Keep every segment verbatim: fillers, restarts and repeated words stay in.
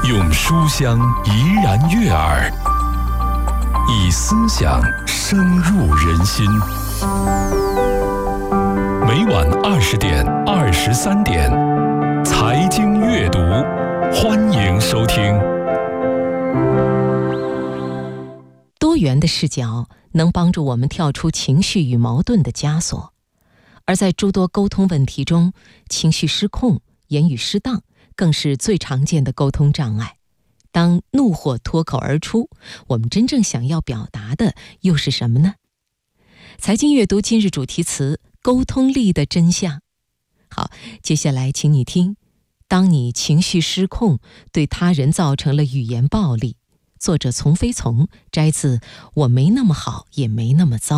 用书香怡然悦耳，以思想深入人心。每晚二十点、二十三点，财经阅读，欢迎收听。 多元的视角能帮助我们跳出情绪与矛盾的枷锁，而在诸多沟通问题中，情绪失控、言语失当更是最常见的沟通障碍。当怒火脱口而出，我们真正想要表达的又是什么呢？财经阅读今日主题词：沟通力的真相。好，接下来请你听：当你情绪失控，对他人造成了语言暴力。作者从非从，摘自《我没那么好，也没那么糟》。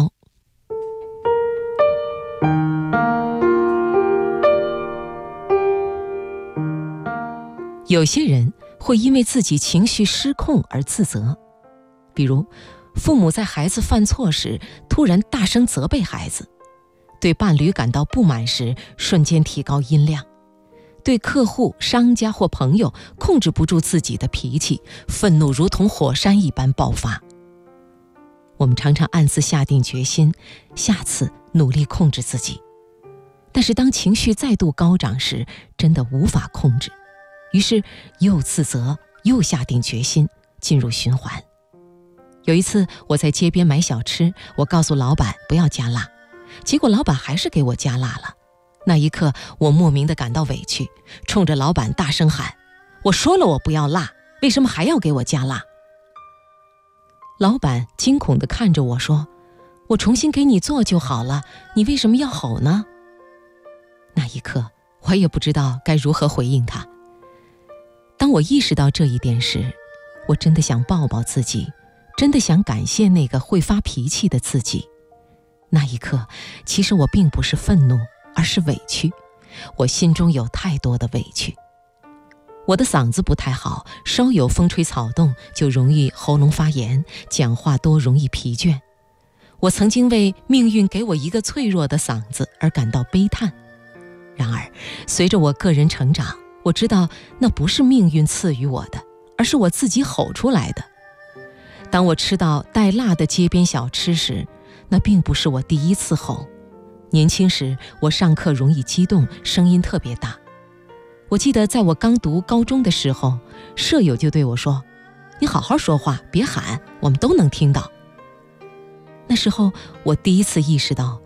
有些人会因为自己情绪失控而自责，比如父母在孩子犯错时突然大声责备孩子，对伴侣感到不满时瞬间提高音量，对客户、商家或朋友控制不住自己的脾气，愤怒如同火山一般爆发。我们常常暗自下定决心，下次努力控制自己，但是当情绪再度高涨时，真的无法控制，于是又自责，又下定决心，进入循环。有一次我在街边买小吃，我告诉老板不要加辣，结果老板还是给我加辣了。那一刻我莫名地感到委屈，冲着老板大声喊：我说了我不要辣，为什么还要给我加辣？老板惊恐地看着我说：我重新给你做就好了，你为什么要吼呢？那一刻我也不知道该如何回应他。当我意识到这一点时，我真的想抱抱自己，真的想感谢那个会发脾气的自己。那一刻其实我并不是愤怒，而是委屈，我心中有太多的委屈。我的嗓子不太好，稍有风吹草动就容易喉咙发炎，讲话多容易疲倦。我曾经为命运给我一个脆弱的嗓子而感到悲叹。然而随着我个人成长，我知道那不是命运赐予我的，而是我自己吼出来的。当我吃到带辣的街边小吃时，那并不是我第一次吼。年轻时我上课容易激动，声音特别大。我记得在我刚读高中的时候，舍友就对我说：你好好说话，别喊，我们都能听到。那时候我第一次意识到，